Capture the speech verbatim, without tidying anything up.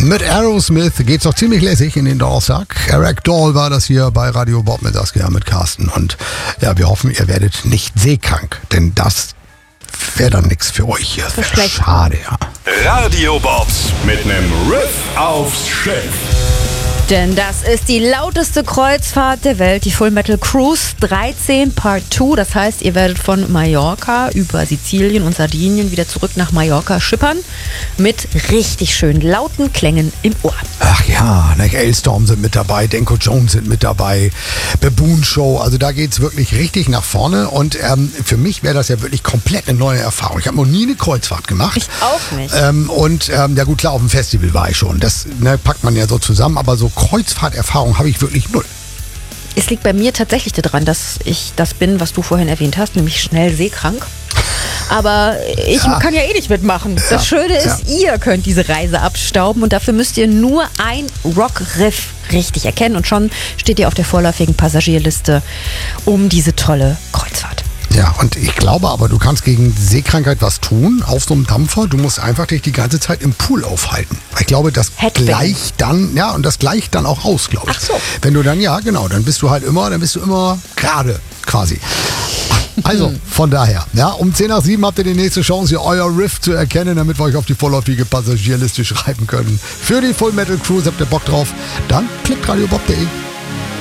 Mit Aerosmith geht's doch ziemlich lässig in den Donnerstag. Eric Dahl war das hier bei Radio Bob mit Saskia, mit Carsten. Und ja, wir hoffen, ihr werdet nicht seekrank, denn das wäre dann nichts für euch hier. Das wäre schade, ja. Radio Bobs mit nem Riff aufs Schiff. Denn das ist die lauteste Kreuzfahrt der Welt, die Full Metal Cruise dreizehn Part zwei. Das heißt, ihr werdet von Mallorca über Sizilien und Sardinien wieder zurück nach Mallorca schippern mit richtig schön lauten Klängen im Ohr. Ach ja, Hailstorm sind mit dabei, Denko Jones sind mit dabei, Baboon Show, also da geht's wirklich richtig nach vorne und ähm, für mich wäre das ja wirklich komplett eine neue Erfahrung. Ich habe noch nie eine Kreuzfahrt gemacht. Ich auch nicht. Ähm, und ähm, ja gut, klar, auf dem Festival war ich schon. Das ne, packt man ja so zusammen, aber so Kreuzfahrterfahrung habe ich wirklich null. Es liegt bei mir tatsächlich daran, dass ich das bin, was du vorhin erwähnt hast, nämlich schnell seekrank. Aber ich ja. kann ja eh nicht mitmachen. Das ja. Schöne ist, ja. ihr könnt diese Reise abstauben und dafür müsst ihr nur ein Rockriff richtig erkennen und schon steht ihr auf der vorläufigen Passagierliste um diese tolle Kreuzfahrt. Ja, und ich glaube aber, du kannst gegen Seekrankheit was tun auf so einem Dampfer. Du musst einfach dich die ganze Zeit im Pool aufhalten. Ich glaube, das Headbang. gleicht dann, ja, und das gleicht dann auch aus, glaube ich. Ach so. Wenn du dann, ja, genau, dann bist du halt immer, dann bist du immer gerade quasi. Also, von daher, ja, um zehn nach sieben habt ihr die nächste Chance, hier euer Riff zu erkennen, damit wir euch auf die vorläufige Passagierliste schreiben können. Für die Full Metal Cruise habt ihr Bock drauf? Dann klickt radiobob punkt de.